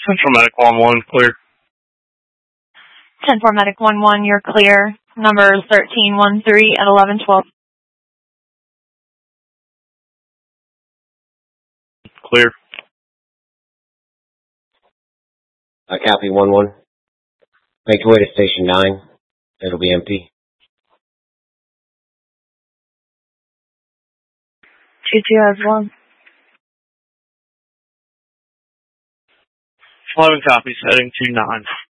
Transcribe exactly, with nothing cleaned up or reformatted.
Central Medic one one, clear. ten four Medic one one, you're clear. Number thirteen one three at eleven twelve. Clear. Uh, copy one one. Make your way to station nine. It'll be empty. Two two has one. eleven copies, heading to nine.